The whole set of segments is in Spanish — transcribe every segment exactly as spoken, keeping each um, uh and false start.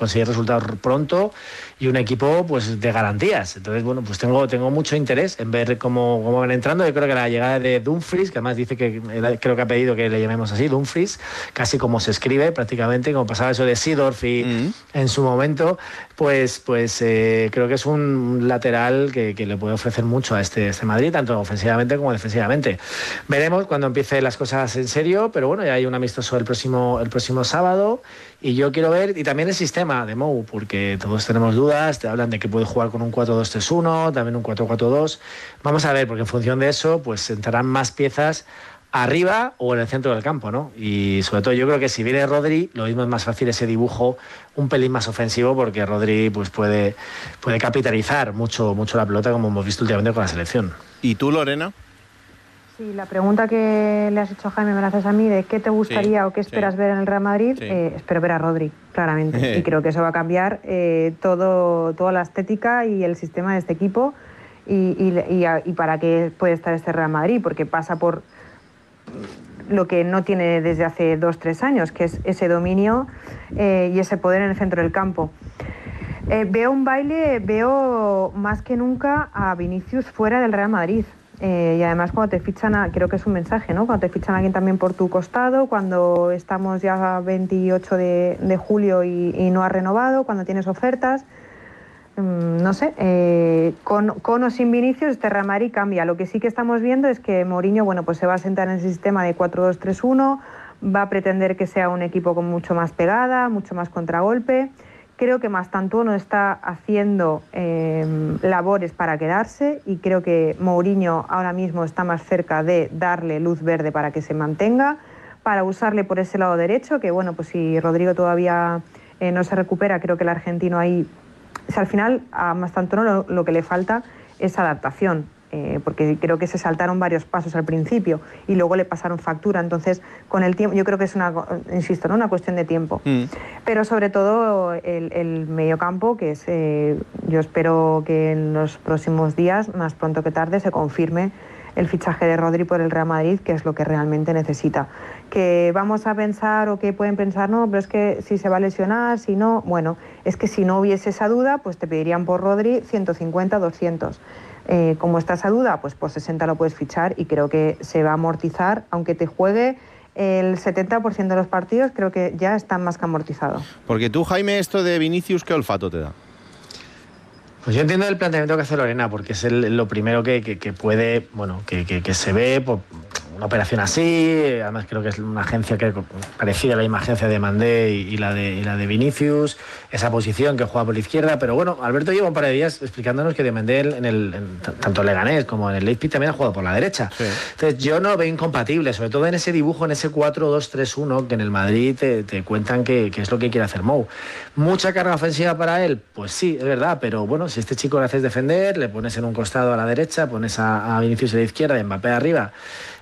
conseguir resultados pronto y un equipo pues de garantías. Entonces, bueno, pues tengo, tengo mucho interés en ver cómo, cómo van entrando. Yo creo que la llegada de Dumfries, que además dice que creo que ha pedido que le llamemos así, Dumfries, casi como se escribe prácticamente, como pasaba eso de Seedorf y mm. en su momento, pues, pues eh, creo que es un lateral que, que le puede ofrecer mucho a este, este Madrid, tanto ofensivamente como defensivamente. Veremos cuando empiece las cosas en serio, pero bueno, ya hay un amistoso el próximo, el próximo sábado y yo quiero ver, y también el sistema de Mou, porque todos tenemos dudas, te hablan de que puede jugar con un cuatro dos tres uno, también un cuatro cuatro dos. Vamos a ver, porque en función de eso, pues entrarán más piezas arriba o en el centro del campo, ¿no? Y sobre todo yo creo que si viene Rodri, lo mismo es más fácil ese dibujo un pelín más ofensivo, porque Rodri pues puede, puede capitalizar mucho, mucho la pelota, como hemos visto últimamente con la selección. ¿Y tú, Lorena? Sí, la pregunta que le has hecho a Jaime me la haces a mí, de qué te gustaría sí, o qué esperas sí. ver en el Real Madrid, sí. eh, espero ver a Rodri, claramente. Y creo que eso va a cambiar eh, todo, toda la estética y el sistema de este equipo y, y, y, y para qué puede estar este Real Madrid, porque pasa por lo que no tiene desde hace dos, tres años, que es ese dominio eh, y ese poder en el centro del campo. Eh, veo un baile, veo más que nunca a Vinicius fuera del Real Madrid. Eh, y además cuando te fichan, a, creo que es un mensaje, ¿no? Cuando te fichan a alguien también por tu costado, cuando estamos ya a veintiocho de, de julio y, y no ha renovado, cuando tienes ofertas, mmm, no sé, eh, con, con o sin Vinicius este Real Madrid cambia. Lo que sí que estamos viendo es que Mourinho, bueno, pues se va a sentar en ese sistema de cuatro dos tres uno, va a pretender que sea un equipo con mucho más pegada, mucho más contragolpe. Creo que Mastantuono está haciendo eh, labores para quedarse y creo que Mourinho ahora mismo está más cerca de darle luz verde para que se mantenga, para usarle por ese lado derecho, que bueno, pues si Rodrigo todavía eh, no se recupera, creo que el argentino ahí, o sea, al final a Mastantuono lo, lo que le falta es adaptación. Eh, porque creo que se saltaron varios pasos al principio y luego le pasaron factura, entonces con el tiempo yo creo que es una, insisto, ¿no? Una cuestión de tiempo, mm. pero sobre todo el, el mediocampo, que es eh, yo espero que en los próximos días, más pronto que tarde, se confirme el fichaje de Rodri por el Real Madrid, que es lo que realmente necesita. Que vamos a pensar o que pueden pensar, no, pero es que si se va a lesionar, si no, bueno, es que si no hubiese esa duda, pues te pedirían por Rodri ciento cincuenta, doscientos. Eh, como está esa duda, pues por sesenta lo puedes fichar y creo que se va a amortizar, aunque te juegue el setenta por ciento de los partidos, creo que ya están más que amortizados. Porque tú, Jaime, esto de Vinicius, ¿qué olfato te da? Pues yo entiendo el planteamiento que hace Lorena, porque es el, lo primero que, que, que puede, bueno, que, que, que se ve por una operación así. Además creo que es una agencia que parecida a la misma agencia de Mandé y, y, la de, y la de Vinicius, esa posición que juega por la izquierda, pero bueno, Alberto lleva un par de días explicándonos que de Mandé en el, en, tanto en Leganés como en el Leipzig también ha jugado por la derecha. Sí. Entonces yo no lo veo incompatible, sobre todo en ese dibujo, en ese cuatro dos tres uno, que en el Madrid te, te cuentan que, que es lo que quiere hacer Mou. ¿Mucha carga ofensiva para él? Pues sí, es verdad, pero bueno, si este chico le haces defender, le pones en un costado a la derecha, pones a, a Vinicius a la izquierda y Mbappé arriba,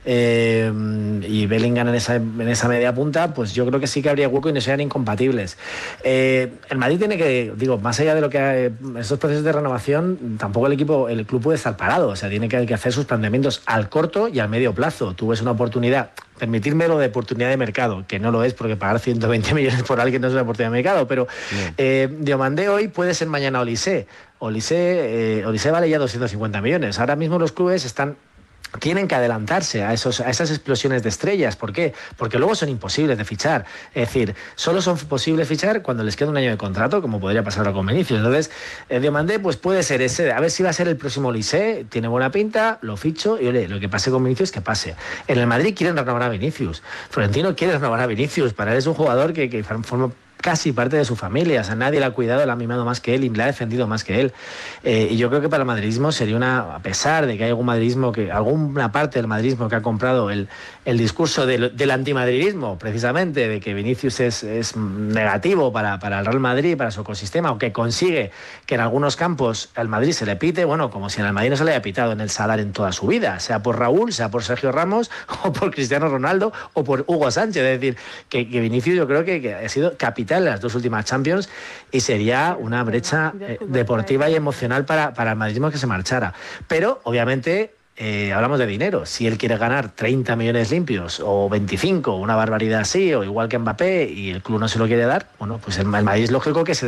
eh, y Bellingham en esa, en esa media punta, pues yo creo que sí que habría hueco y no serían incompatibles. Eh, el Madrid tiene que, digo, más allá de lo que hay, estos procesos de renovación, tampoco el equipo, el club puede estar parado, o sea, tiene que, que hacer sus planteamientos al corto y al medio plazo. Tú ves una oportunidad, permitirme lo de oportunidad de mercado, que no lo es porque pagar ciento veinte millones por alguien no es una oportunidad de mercado, pero eh, Diomandé hoy puede ser mañana Olise. Olise, eh, Olise vale ya doscientos cincuenta millones. Ahora mismo los clubes están tienen que adelantarse a, esos, a esas explosiones de estrellas. ¿Por qué? Porque luego son imposibles de fichar. Es decir, solo son posibles fichar cuando les queda un año de contrato, como podría pasar ahora con Vinicius. Entonces, eh, Diomandé pues puede ser ese. A ver si va a ser el próximo Olise. Tiene buena pinta, lo ficho y ole, lo que pase con Vinicius, que pase. En el Madrid quieren renovar a Vinicius. Florentino quiere renovar a Vinicius. Para él es un jugador que, que forma casi parte de su familia, o sea, nadie la ha cuidado, la ha mimado más que él y la ha defendido más que él. Eh, y yo creo que para el madridismo sería una, a pesar de que hay algún madridismo, que alguna parte del madridismo que ha comprado el, el discurso del, del antimadridismo, precisamente, de que Vinicius es, es negativo para, para el Real Madrid, para su ecosistema, o que consigue que en algunos campos al Madrid se le pite, bueno, como si en el Madrid no se le haya pitado en el Sadar en toda su vida, sea por Raúl, sea por Sergio Ramos, o por Cristiano Ronaldo, o por Hugo Sánchez. Es decir, que, que Vinicius yo creo que, que ha sido capital en las dos últimas Champions y sería una brecha eh, deportiva y emocional para, para el madridismo que se marchara. Pero, obviamente, eh, hablamos de dinero. Si él quiere ganar treinta millones limpios o veinticinco, una barbaridad así, o igual que Mbappé, y el club no se lo quiere dar, bueno, pues el, el Madrid es lógico que se